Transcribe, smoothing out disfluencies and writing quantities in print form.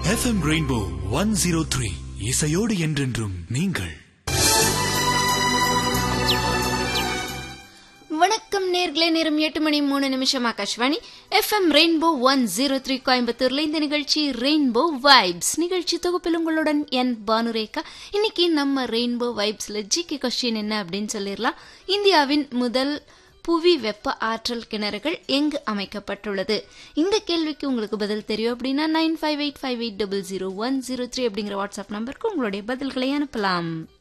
FM rainbow 103 இசையோடு என்றென்றும் நீங்கள். வணக்கம் நேர்களே, நேரம் 8:03 ஆகாஷ்வாணி FM ரெயின்போ 103 கோயம்புத்தூர்ல இந்த நிகழ்ச்சி ரெயின்போ வைப்ஸ் நிகழ்ச்சி தொகுப்பில் உங்களுடன் என் பானுரேகா. இன்னைக்கு நம்ம ரெயின்போ வைப்ஸ்ல ஜிகே கொஸ்டின் என்ன அப்படின்னு சொல்லிடலாம். இந்தியாவின் முதல் புவி வெப்ப ஆற்றல் கிணறுகள் எங்கு அமைக்கப்பட்டுள்ளது? இந்த கேள்விக்கு உங்களுக்கு பதில் தெரியும் அப்படின்னா 9585800103 அப்படிங்கிற வாட்ஸ்அப் நம்பருக்கு உங்களுடைய பதில்களை அனுப்பலாம்.